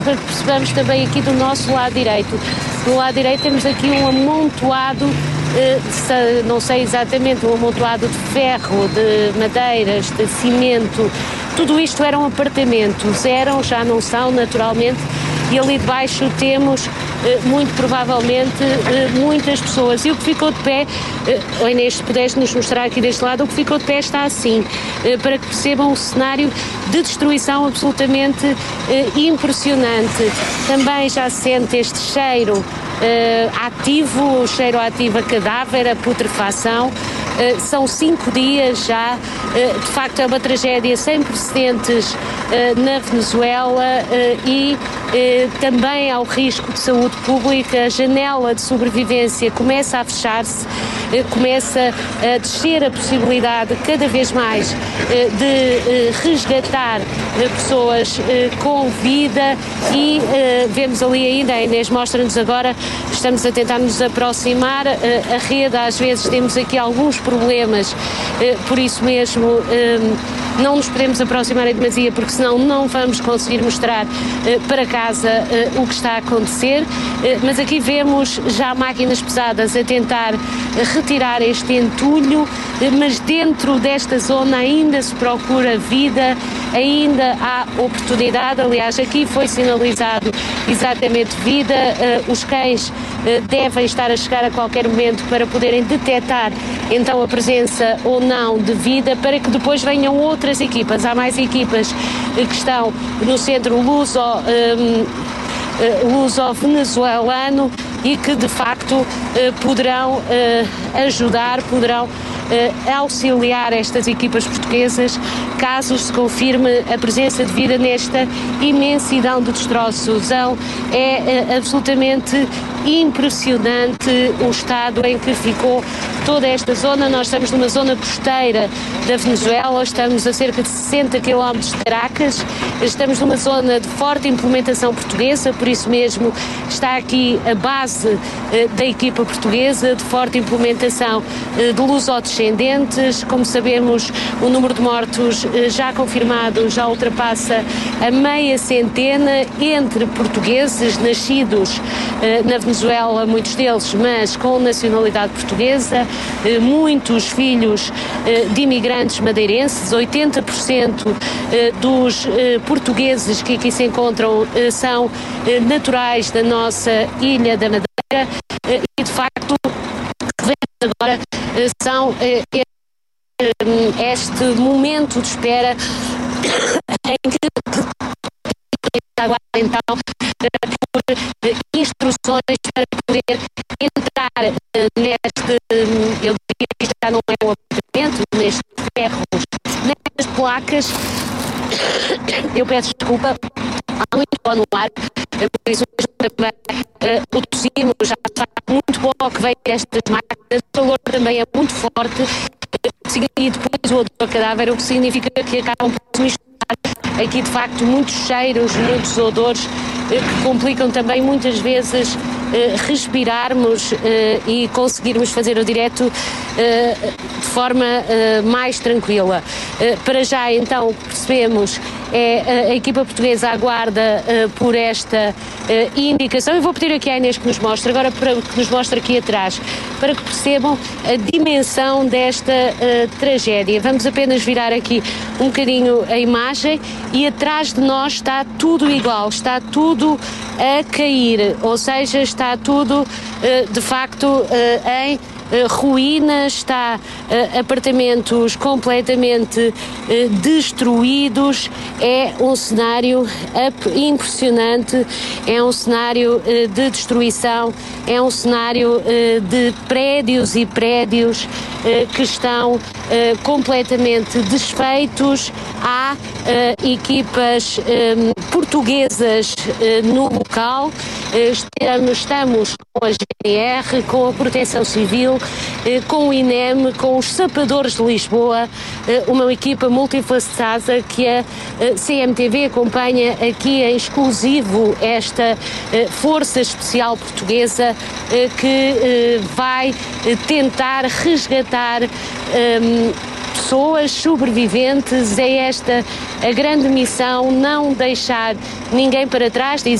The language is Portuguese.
para que percebamos também aqui do nosso lado direito. Do lado direito temos aqui um amontoado, não sei exatamente, um amontoado de ferro, de madeiras, de cimento. Tudo isto eram apartamentos, já não são naturalmente, e ali debaixo temos muito provavelmente muitas pessoas. E o que ficou de pé, Inês, se puderes nos mostrar aqui deste lado, o que ficou de pé está assim, para que percebam o cenário de destruição absolutamente impressionante. Também já se sente este cheiro ativo, o cheiro ativo a cadáver, a putrefação. São 5 dias já, de facto é uma tragédia sem precedentes na Venezuela e também ao risco de saúde pública. A janela de sobrevivência começa a fechar-se, começa a descer a possibilidade cada vez mais de resgatar pessoas com vida e vemos ali ainda, a Inês mostra-nos agora, estamos a tentar nos aproximar, a rede às vezes temos aqui alguns problemas, por isso mesmo não nos podemos aproximar em demasia porque senão não vamos conseguir mostrar para casa o que está a acontecer, mas aqui vemos já máquinas pesadas a tentar retirar este entulho, mas dentro desta zona ainda se procura vida, ainda há oportunidade. Aliás, aqui foi sinalizado exatamente vida, os cães devem estar a chegar a qualquer momento para poderem detectar então a presença ou não de vida, para que depois venham outras equipas. Há mais equipas que estão no centro luso-venezuelano e que de facto poderão ajudar, poderão auxiliar estas equipas portuguesas caso se confirme a presença de vida nesta imensidão de destroços. É absolutamente impressionante o estado em que ficou toda esta zona. Nós estamos numa zona costeira da Venezuela, estamos a cerca de 60 km de Caracas, estamos numa zona de forte implementação portuguesa, por isso mesmo está aqui a base da equipa portuguesa, de forte implementação de lusodescendentes. Como sabemos, o número de mortos já confirmado já ultrapassa a meia centena entre portugueses nascidos na Venezuela, muitos deles, mas com nacionalidade portuguesa, muitos filhos de imigrantes madeirenses, 80% dos portugueses que aqui se encontram são naturais da nossa Ilha da Madeira e, de facto, o que vemos agora são este momento de espera em que agora então por instruções para poder entrar neste, eu diria que isto já não é um apartamento, nestes ferros, nestas placas. Eu peço desculpa, há muito pó no ar, por isso também o tossimo já está muito bom que vem destas máquinas, o calor também é muito forte e depois o odor do cadáver, o que significa que acabam por se misturar aqui de facto muitos cheiros, muitos odores que complicam também muitas vezes respirarmos e conseguirmos fazer o direto de forma mais tranquila. Para já então o que percebemos é a equipa portuguesa aguarda por esta indicação. Eu vou pedir aqui à Inês que nos mostre, agora para que nos mostre aqui atrás, para que percebam a dimensão desta tragédia. Vamos apenas virar aqui um bocadinho a imagem e atrás de nós está tudo igual, está tudo a cair, ou seja, está tudo de facto em ruínas, está apartamentos completamente destruídos. É um cenário impressionante, é um cenário de destruição, é um cenário de prédios e prédios que estão completamente desfeitos. Há equipas portuguesas no local, estamos com a GNR, com a Proteção Civil, com o INEM, com os Sapadores de Lisboa, uma equipa multifacetada que a CMTV acompanha aqui em exclusivo esta Força Especial Portuguesa que vai tentar resgatar pessoas sobreviventes. É esta a grande missão, não deixar ninguém para trás.